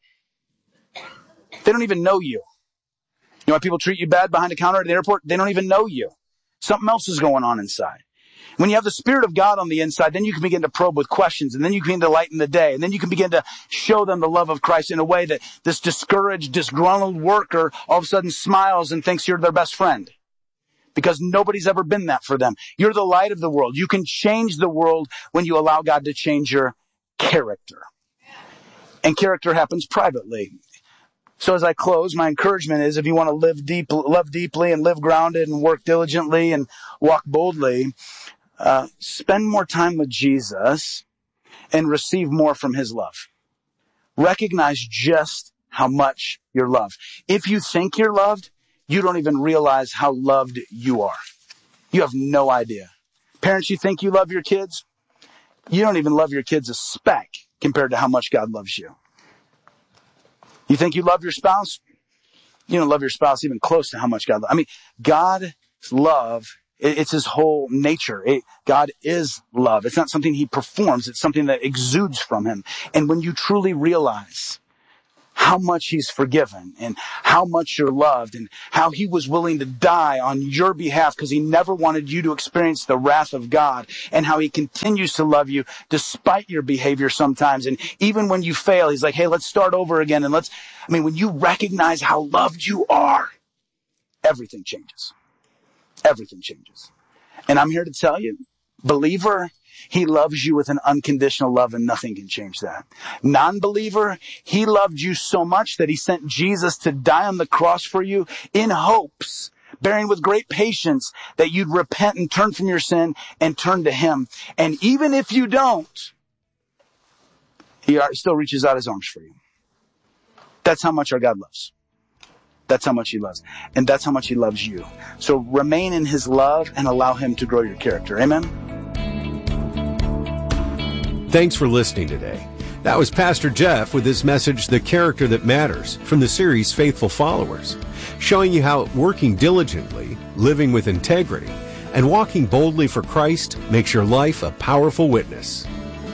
They don't even know you. You know why people treat you bad behind the counter at the airport? They don't even know you. Something else is going on inside. When you have the Spirit of God on the inside, then you can begin to probe with questions, and then you can begin to lighten the day, and then you can begin to show them the love of Christ in a way that this discouraged, disgruntled worker all of a sudden smiles and thinks you're their best friend. Because nobody's ever been that for them. You're the light of the world. You can change the world when you allow God to change your character. And character happens privately. So as I close, my encouragement is if you want to live deep, love deeply and live grounded and work diligently and walk boldly, uh, spend more time with Jesus and receive more from his love. Recognize just how much you're loved. If you think you're loved, you don't even realize how loved you are. You have no idea. Parents, you think you love your kids? You don't even love your kids a speck compared to how much God loves you. You think you love your spouse? You don't love your spouse even close to how much God loves. I mean, God's love, it's his whole nature. It, God is love. It's not something he performs. It's something that exudes from him. And when you truly realize how much he's forgiven and how much you're loved and how he was willing to die on your behalf because he never wanted you to experience the wrath of God, and how he continues to love you despite your behavior sometimes. And even when you fail, he's like, hey, let's start over again. And let's, I mean, when you recognize how loved you are, everything changes. Everything changes. And I'm here to tell you, believer, he loves you with an unconditional love, and nothing can change that. Non-believer, he loved you so much that he sent Jesus to die on the cross for you in hopes, bearing with great patience, that you'd repent and turn from your sin and turn to him. And even if you don't, he still reaches out his arms for you. That's how much our God loves. That's how much he loves. And that's how much he loves you. So remain in his love and allow him to grow your character. Amen? Thanks for listening today. That was Pastor Jeff with his message, The Character That Matters, from the series Faithful Followers, showing you how working diligently, living with integrity, and walking boldly for Christ makes your life a powerful witness.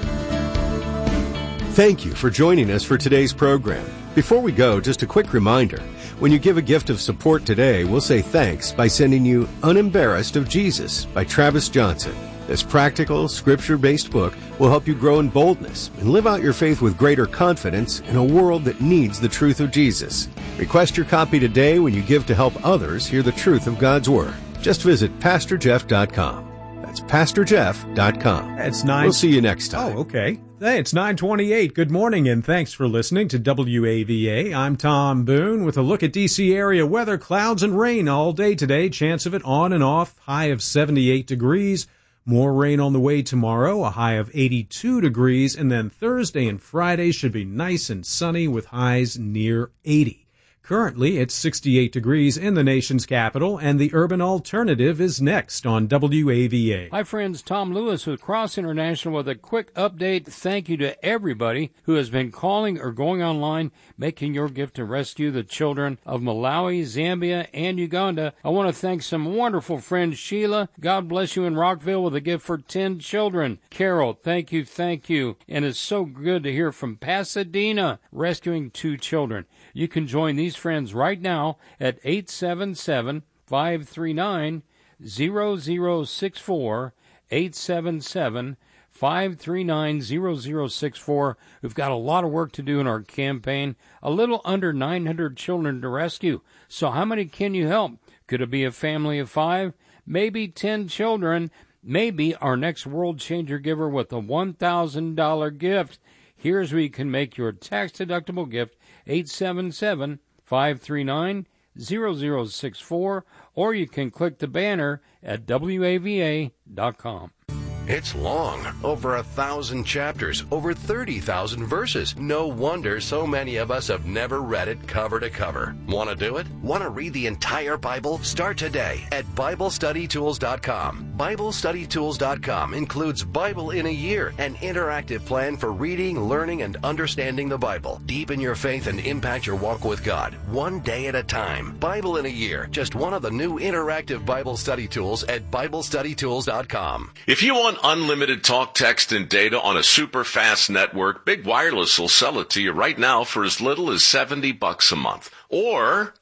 Thank you for joining us for today's program. Before we go, just a quick reminder. When you give a gift of support today, we'll say thanks by sending you Unembarrassed of Jesus by Travis Johnson. This practical, scripture-based book will help you grow in boldness and live out your faith with greater confidence in a world that needs the truth of Jesus. Request your copy today when you give to help others hear the truth of God's Word. Just visit pastor jeff dot com. That's pastor jeff dot com. It's nine. We'll see you next time. Oh, okay. Hey, it's nine twenty-eight. Good morning, and thanks for listening to W A V A. I'm Tom Boone with a look at D C area weather. Clouds and rain all day today. Chance of it on and off. High of seventy-eight degrees. More rain on the way tomorrow, a high of eighty-two degrees, and then Thursday and Friday should be nice and sunny with highs near eighty. Currently, it's sixty-eight degrees in the nation's capital, and the Urban Alternative is next on W A V A. Hi, friends. Tom Lewis with Cross International with a quick update. Thank you to everybody who has been calling or going online, making your gift to rescue the children of Malawi, Zambia, and Uganda. I want to thank some wonderful friends. Sheila, God bless you in Rockville with a gift for ten children. Carol, thank you, thank you. And it's so good to hear from Pasadena, rescuing two children. You can join these friends right now at eight seven seven, five three nine, zero zero six four, eight seven seven, five three nine, zero zero six four. We've got a lot of work to do in our campaign, a little under nine hundred children to rescue. So how many can you help? Could it be a family of five? Maybe ten children? Maybe our next World Changer giver with a one thousand dollars gift. Here's where you can make your tax-deductible gift, eight seven seven, five three nine, zero zero six four, or you can click the banner at W A V A dot com. It's long, over a thousand chapters, over thirty thousand verses. No wonder so many of us have never read it cover to cover. Want to do it? Want to read the entire Bible? Start today at Bible Study Tools dot com. Bible Study Tools dot com includes Bible in a Year, an interactive plan for reading, learning, and understanding the Bible. Deepen your faith and impact your walk with God, one day at a time. Bible in a Year, just one of the new interactive Bible study tools at Bible Study Tools dot com. If you want unlimited talk, text, and data on a super fast network, Big Wireless will sell it to you right now for as little as seventy bucks a month. Or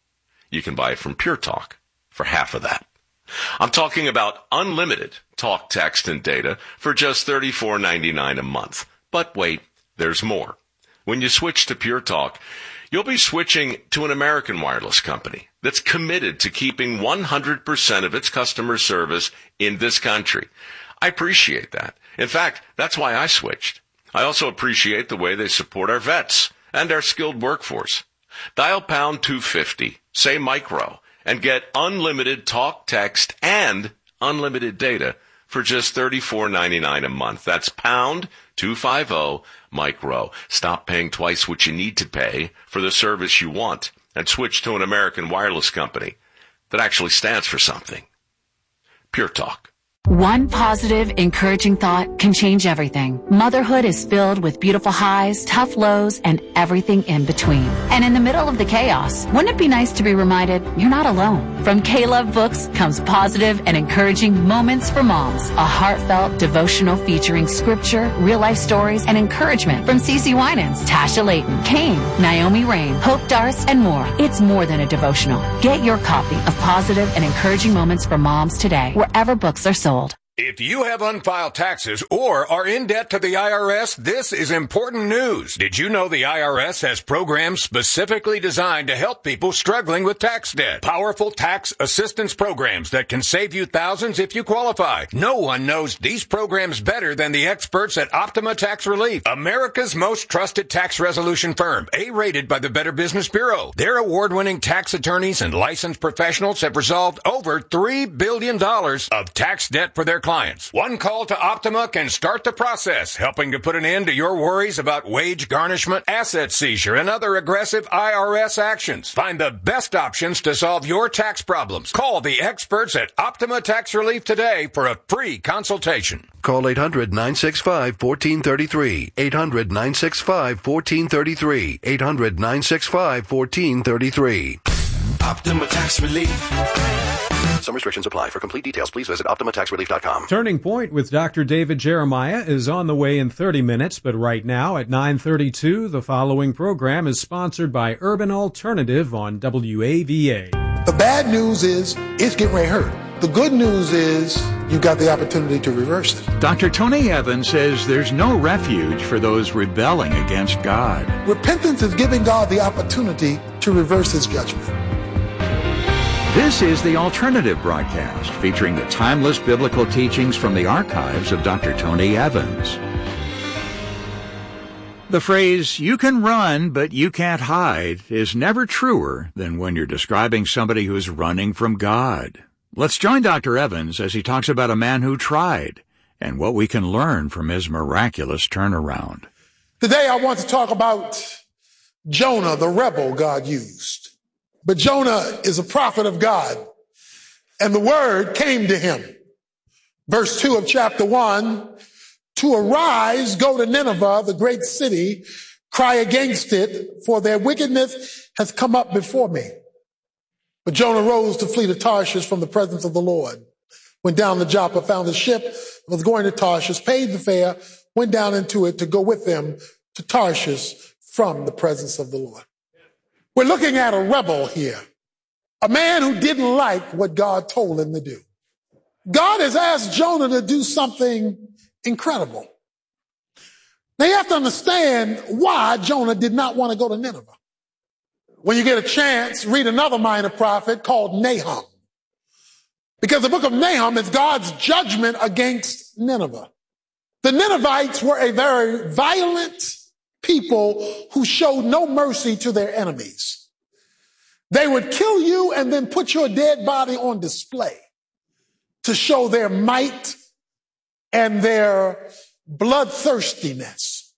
you can buy it from Pure Talk for half of that. I'm talking about unlimited talk, text, and data for just thirty-four ninety-nine a month. But wait, there's more. When you switch to Pure Talk, you'll be switching to an American wireless company that's committed to keeping one hundred percent of its customer service in this country. I appreciate that. In fact, that's why I switched. I also appreciate the way they support our vets and our skilled workforce. Dial pound two fifty, say micro, and get unlimited talk, text, and unlimited data for just thirty-four ninety-nine a month. That's pound two fifty, micro. Stop paying twice what you need to pay for the service you want and switch to an American wireless company that actually stands for something. Pure Talk. One positive, encouraging thought can change everything. Motherhood is filled with beautiful highs, tough lows, and everything in between. And in the middle of the chaos, wouldn't it be nice to be reminded you're not alone? From K-Love Books comes positive and encouraging Moments for Moms, a heartfelt devotional featuring scripture, real-life stories, and encouragement from Cece Winans, Tasha Layton, Kane, Naomi Rain, Hope Darst, and more. It's more than a devotional. Get your copy of Positive and Encouraging Moments for Moms today, wherever books are sold. If you have unfiled taxes or are in debt to the I R S, this is important news. Did you know the I R S has programs specifically designed to help people struggling with tax debt? Powerful tax assistance programs that can save you thousands if you qualify. No one knows these programs better than the experts at Optima Tax Relief, America's most trusted tax resolution firm, A-rated by the Better Business Bureau. Their award-winning tax attorneys and licensed professionals have resolved over three billion dollars of tax debt for their clients. Clients. One call to Optima can start the process, helping to put an end to your worries about wage garnishment, asset seizure, and other aggressive I R S actions. Find the best options to solve your tax problems. Call the experts at Optima Tax Relief today for a free consultation. Call eight hundred, nine six five, one four three three. eight hundred, nine six five, one four three three. eight hundred, nine six five, one four three three. Optima Tax Relief. Some restrictions apply. For complete details, please visit optima tax relief dot com. Turning Point with Doctor David Jeremiah is on the way in thirty minutes, but right now at nine thirty-two, the following program is sponsored by Urban Alternative on W A V A. The bad news is it's getting ready to hurt. The good news is you got the opportunity to reverse it. Doctor Tony Evans says there's no refuge for those rebelling against God. Repentance is giving God the opportunity to reverse his judgment. This is the Alternative broadcast, featuring the timeless biblical teachings from the archives of Doctor Tony Evans. The phrase, "you can run, but you can't hide," is never truer than when you're describing somebody who's running from God. Let's join Doctor Evans as he talks about a man who tried and what we can learn from his miraculous turnaround. Today I want to talk about Jonah, the rebel God used. But Jonah is a prophet of God, and the word came to him. Verse two of chapter one, to arise, go to Nineveh, the great city, cry against it, for their wickedness has come up before me. But Jonah rose to flee to Tarshish from the presence of the Lord. Went down to Joppa, found a ship, was going to Tarshish, paid the fare, went down into it to go with them to Tarshish from the presence of the Lord. We're looking at a rebel here, a man who didn't like what God told him to do. God has asked Jonah to do something incredible. Now you have to understand why Jonah did not want to go to Nineveh. When you get a chance, read another minor prophet called Nahum. Because the book of Nahum is God's judgment against Nineveh. The Ninevites were a very violent people who showed no mercy to their enemies. They would kill you and then put your dead body on display to show their might and their bloodthirstiness.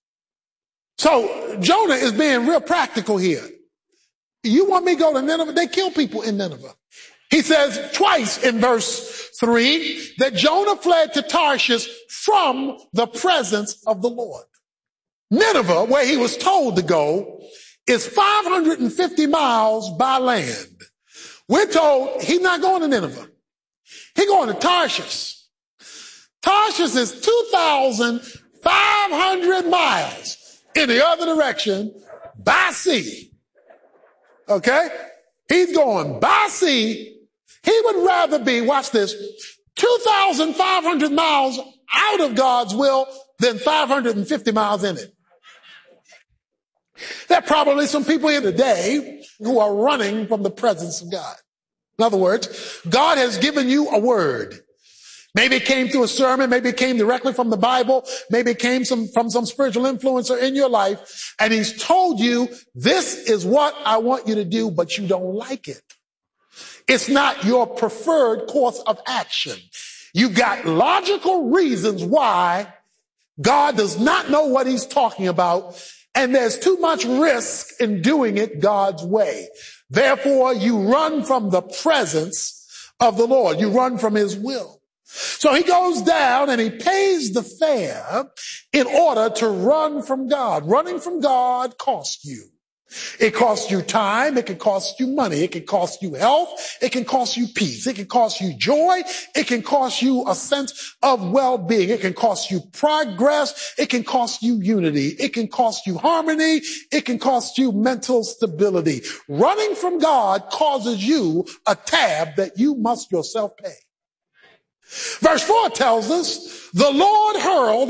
So Jonah is being real practical here. You want me to go to Nineveh? They kill people in Nineveh. He says twice in verse three that Jonah fled to Tarshish from the presence of the Lord. Nineveh, where he was told to go, is five hundred fifty miles by land. We're told he's not going to Nineveh. He's going to Tarshish. Tarshish is two thousand five hundred miles in the other direction by sea. Okay? He's going by sea. He would rather be, watch this, two thousand five hundred miles out of God's will than five hundred fifty miles in it. There are probably some people here today who are running from the presence of God. In other words, God has given you a word. Maybe it came through a sermon, maybe it came directly from the Bible, maybe it came some, from some spiritual influencer in your life, and he's told you, this is what I want you to do, but you don't like it. It's not your preferred course of action. You've got logical reasons why God does not know what he's talking about, and there's too much risk in doing it God's way. Therefore, you run from the presence of the Lord. You run from his will. So he goes down and he pays the fare in order to run from God. Running from God costs you. It costs you time. It can cost you money. It can cost you health. It can cost you peace. It can cost you joy. It can cost you a sense of well-being. It can cost you progress. It can cost you unity. It can cost you harmony. It can cost you mental stability. Running from God causes you a tab that you must yourself pay. Verse four tells us, the Lord hurled